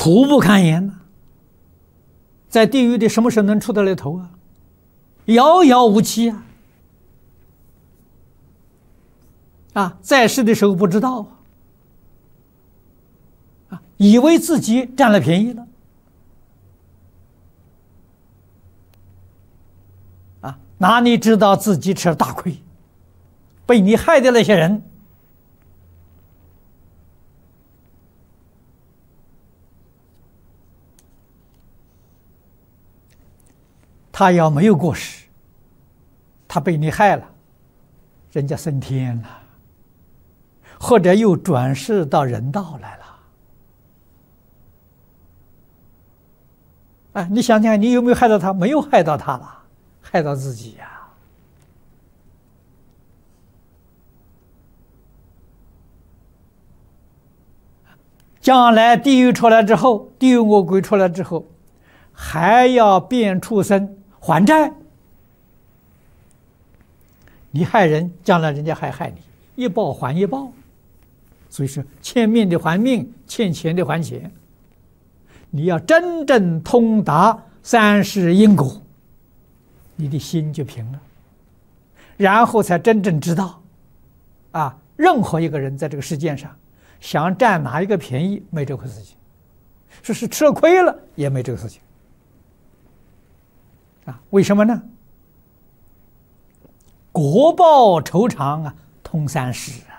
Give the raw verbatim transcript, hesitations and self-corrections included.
苦不堪言呐、啊！在地狱里，什么时候能出得来头啊？遥遥无期啊！啊，在世的时候不知道啊，啊，以为自己占了便宜了，啊，哪里知道自己吃了大亏，被你害的那些人，他要没有过失，他被你害了，人家升天了，或者又转世到人道来了。哎，你想想，你有没有害到他？没有害到他了，害到自己呀、啊。将来地狱出来之后，地狱恶鬼出来之后，还要变畜生还债。你害人，将来人家还害你，一报还一报。所以说，欠命的还命，欠钱的还钱。你要真正通达三世因果，你的心就平了，然后才真正知道，啊，任何一个人在这个世界上想占哪一个便宜，没这回事情；说是吃亏了，也没这个事情。啊，为什么呢？果报酬偿啊，通三世。